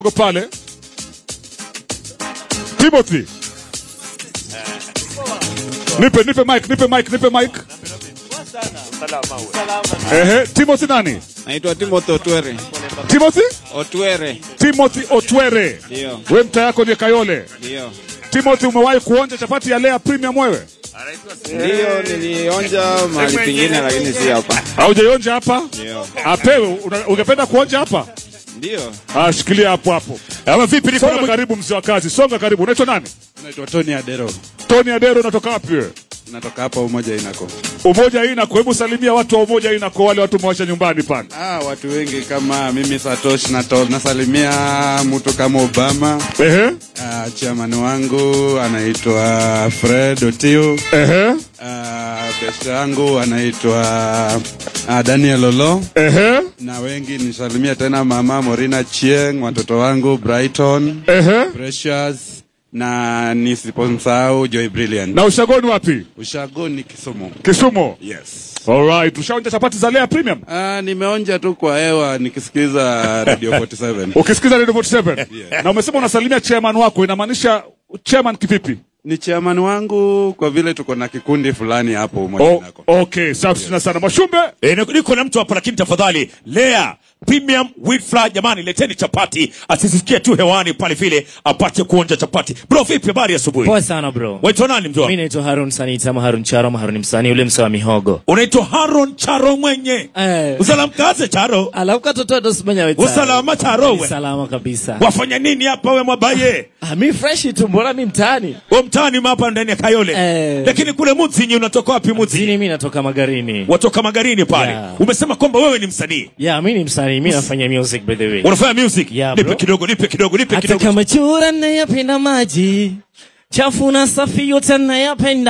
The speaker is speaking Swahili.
pale Timothy, nipe mic. Timothy nani? Naitwa Timothy Otwere. Timothy Otwere. Ndio. Wewe mtaa yako ni Kayole. Ndio. Timothy, umewahi kuonja chapati ya Lea Premium wewe? Ndio, nilionja mahali pengine lakini si hapa. Haujaionja hapa? Ndio. Apewe, ungependa kuonja hapa? Ndio. Shikilia hapo. Ama vipi, niko karibu mzee wa kazi. Songa karibu. Unaitwa nani? Naitwa Tony Adero. Tony Adero, unatoka wapi wewe? Natoka hapa Umoja Inako. Umoja Inako, hebu salimia watu wa Umoja Inako, wale watu mwacha nyumbani pale. Watu wengi kama mimi Satoshi nasalimia mtu kama Obama. Chairman wangu anaitwa Fred Otio. Best yangu anaitwa Daniel Lolo. Na wengi nisalimia tena mama Morina Chieng, watoto wangu Brighton, Precious, na nisipomsahau Joy Brilliant. Na Ushagoni wapi? Ushagoni Kisumu. Kisumu? Yes. Alright, ushaonja chapati za Lea Premium? Nimeonja tu kwa hewa nikisikiza Radio 47. Ukisikiza Radio 47? Yeah. Na umesema unasalimia chairman wako, inamaanisha chairman kivipi? Ni chairman wangu kwa vile tuko na kikundi fulani hapo Umoja Inako. Okay, safi sana Mashumbe. Niko na mtu hapa lakini tafadhali Lea Premium wheat flour, jamani leteni chapati asisikie tu hewani pale vile apate kuonja chapati. Bro, vipi habari asubuhi? Poa sana bro. Waitwa nani mjua? Mimi naitwa Harun Sanita, Harun Charo, Harun Msani, yule msawa mihogo. Unaitwa Harun Charo mwenye? Usalama kaze Charo? Alafuka toto simanya wetu. Usalama Charo we? Salama kabisa. Wafanya nini hapa we mwabaye? Mimi fresh tu, mbona mimi mtaani? Wewe mtaani hapa ndani ya Kayole. Lakini kule Mudzinyi unatoka wapi Mudzinyi? Mimi natoka Magarini. Watoka Magarini pale. Yeah. Umesema kwamba wewe ni msanii? Yeah, mimi ni msanii, mimi nafanya music by the way. Unafanya music? Yeah, nipe kidogo. Hata kama chura nayapenda maji, chafu na safi yote nayapenda.